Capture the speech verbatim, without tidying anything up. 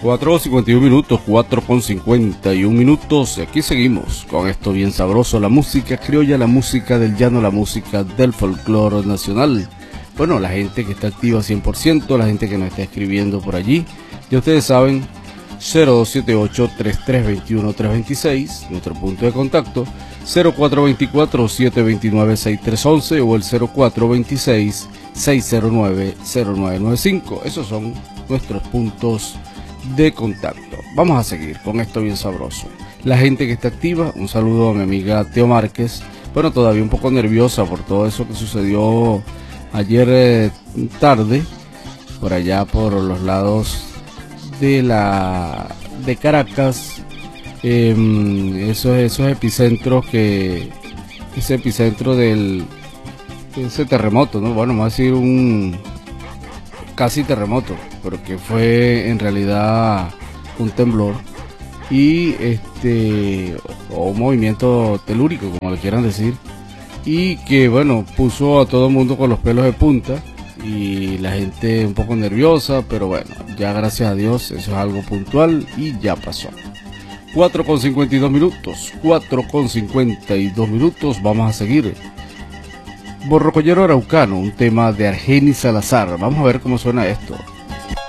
cuatro con cincuenta y un minutos, cuatro con cincuenta y un minutos, y aquí seguimos con esto bien sabroso, la música criolla, la música del llano, la música del folclore nacional. Bueno, la gente que está activa cien por ciento, la gente que nos está escribiendo por allí, ya ustedes saben, cero dos siete ocho, tres tres dos uno, tres dos seis, nuestro punto de contacto, cero cuatro dos cuatro, siete dos nueve, seis tres uno uno o el cero cuatro dos seis, seis cero nueve, cero nueve nueve cinco, esos son nuestros puntos de contacto. Vamos a seguir con esto bien sabroso. La gente que está activa, un saludo a mi amiga Teo Márquez, bueno, todavía un poco nerviosa por todo eso que sucedió ayer eh, tarde, por allá por los lados de la de Caracas, eh, esos, esos epicentros que, ese epicentro del, ese terremoto, ¿no? Bueno, vamos a decir un casi terremoto, pero que fue en realidad un temblor y este o un movimiento telúrico, como le quieran decir, y que bueno, puso a todo el mundo con los pelos de punta y la gente un poco nerviosa, pero bueno, ya gracias a Dios eso es algo puntual y ya pasó. Cuatro con cincuenta y dos minutos, cuatro con cincuenta y dos minutos, vamos a seguir. Borrocollero Araucano, un tema de Argenis Salazar. Vamos a ver cómo suena esto.